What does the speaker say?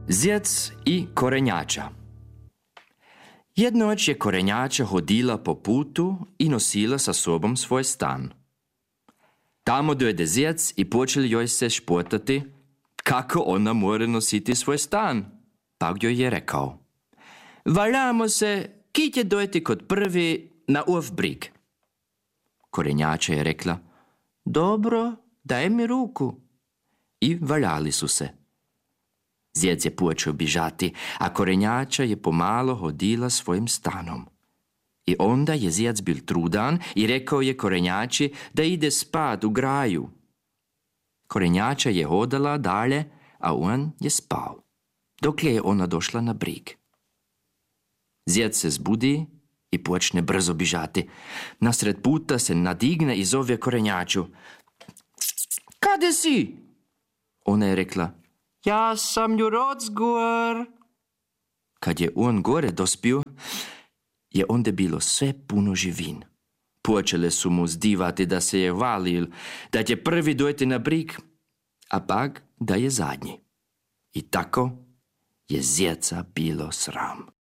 Zjec i korenjača. Jednoć je korenjača hodila po putu i nosila sa sobom svoj stan. Tamo dojde zjec i počeli joj se špotati kako ona mora nositi svoj stan. Pa joj je rekao: "Valjamo se, kite dojti kod prvi na ov brig." Korenjača je rekla: "Dobro, daj mi ruku." I valjali su se. Zjec je počeo bižati, a korenjača je pomalo hodila svojim stanom. I onda je zjec bil trudan i rekao je korenjači da ide spat u graju. Korenjača je hodala dalje, a on je spao, dokle je ona došla na brig. Zjec se zbudi i počne brzo bižati. Nasred puta se nadigne i zove korenjaču: "Kade si?" Ona je rekla: "Ja sam Jurocgor." Kad je on gore dospio, je onda bilo sve puno živin. Počele su mu zdivati da se je valil, da će prvi dojti na brig, a pak da je zadnji. I tako je zjeca bilo sram.